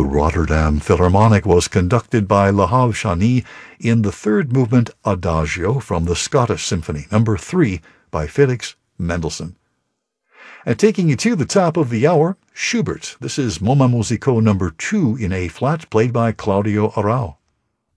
Rotterdam Philharmonic was conducted by Lahav Shani in the third movement Adagio from the Scottish Symphony, number 3 by Felix Mendelssohn. And taking you to the top of the hour, Schubert. This is Moments Musicaux number 2 in A-flat, played by Claudio Arrau.